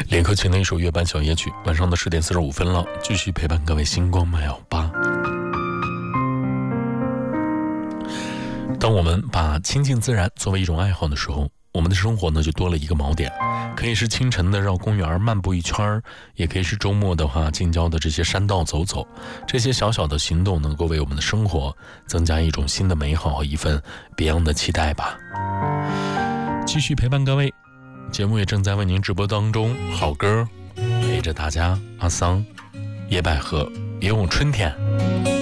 李克勤的一首月半小夜曲，晚上的10点45分了，继续陪伴各位星光漫游吧。当我们把亲近自然作为一种爱好的时候，我们的生活呢就多了一个锚点，可以是清晨的绕公园漫步一圈，也可以是周末的话近郊的这些山道走走。这些小小的行动能够为我们的生活增加一种新的美好和一份别样的期待吧。继续陪伴各位，节目也正在为您直播当中，好歌陪着大家。阿桑、野百合，也有春天。